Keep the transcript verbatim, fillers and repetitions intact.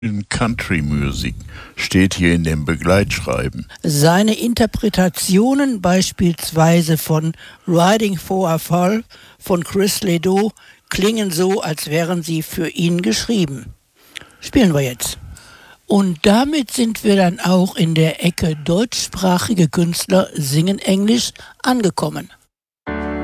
In Country Music steht hier in dem Begleitschreiben. Seine Interpretationen beispielsweise von Riding for a Fall von Chris Ledoux klingen so, als wären sie für ihn geschrieben. Spielen wir jetzt. Und damit sind wir dann auch in der Ecke deutschsprachige Künstler singen Englisch angekommen.